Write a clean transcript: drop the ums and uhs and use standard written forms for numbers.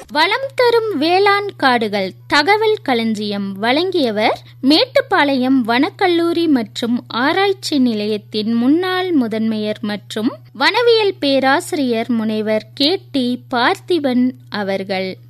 வளம் தரும் வேளாண் காடுகள் தகவல் களஞ்சியம் வழங்கியவர் மேட்டுப்பாளையம் வனக்கல்லூரி மற்றும் ஆராய்ச்சி நிலையத்தின் முன்னாள் முதன்மையர் மற்றும் வனவியல் பேராசிரியர் முனைவர் KT பார்த்திபன் அவர்கள்.